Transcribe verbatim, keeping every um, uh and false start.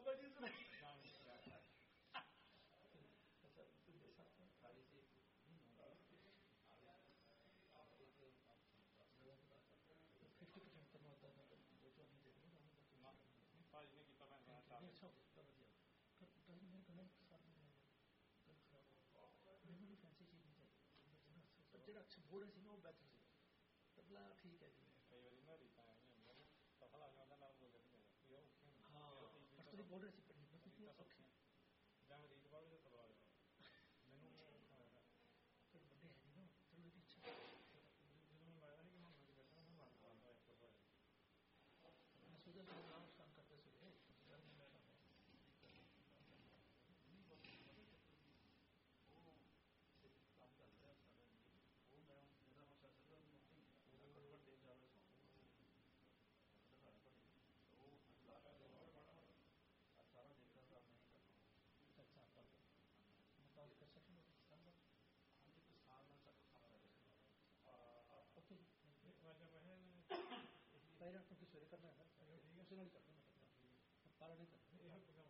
बाबा जी सुनाई fifty percent करना होता है जो जो नहीं देते नहीं किया मैंने अच्छा होता बढ़िया पर मेरे कमेंट साथ में ਮੈਨੂੰ ਵੀ ਫੈਂਸੀ ਚੀਜ਼ ਨਹੀਂ ਚਾਹੀਦੀ ਜਿਹੜਾ ਅੱਛਾ ਬੋਲ ਰਹੇ ਸੀ ਨਾ ਉਹ ਬੈਟਰ ਸੀ ਤਬਲਾ ਠੀਕ ਹੈ ਜੀ ਕਈ ਵਾਰੀ ਨਾ ਰੀਤਾ ਹੈ ਨਹੀਂ ਸਫਲ ਆ ਜਾਂਦਾ ਨਾਲ ਬੋਲ ਜਾਂਦੇ ਨੇ ਹਾਂ ਪਰ ਤੁਸੀਂ ਬੋਲ ਰਹੇ ਸੀ ਪੜੀ ਰੀਤਾ ਸੌਖੀ ਜਾਂ ਰੀਤ ਬਾਬੂ ਦਾ ਸਵਾਲ ਮੈਨੂੰ ਫਿਰ ਵੱਡੇ ਹੈ ਨਹੀਂ ਨਾ ਚਲੋ ਇਹਦੀ ਇੱਛਾ ਜਦੋਂ ਮੈਂ ਆਇਆ ਨਹੀਂ ਕਿ ਮੈਂ ਬੈਠਾ ਮੈਂ ਮਾਰ ਪਾਉਂਦਾ ਇੱਕ ਵਾਰ ਮੈਂ ਸੋਚਿਆ ਸੀ ਨਾਮ ਕੰਮ ਕਰਦਾ ਸੀ ਕੰਮ ਕਰ ਰਿਹਾ ਸਾਡਾ ਉਹ ਮੈਂ ਜਿਹੜਾ ਹੁਣ ਚੱਲ ਰਿਹਾ ਉਹਦਾ ਘੱਟੋ ਤਿੰਨ ਚਾਰ ਵਜੇ ਉਹ ਸਾਰਾ ਦੇਖਦਾ ਕੰਮ ਨਹੀਂ ਕਰਨਾ ਅੱਛਾ ਆਪਾਂ ਮਤਾਲ ਕਰ ਸਕਦੇ ਹਾਂ ਕਿ ਸਾਲ ਨਾਲ ਤੱਕ ਖਾਣਾ ਰਹੇ ਓਕੇ ਪਹਿਲਾਂ ਤੋਂ ਸਵੇਰੇ ਕਰਨਾ ਹੈ ਠੀਕ ਹੈ ਉਸੇ ਨਾਲ ਹੀ ਕਰਨਾ ਪਾਲਾ ਨਹੀਂ ਕਰਨਾ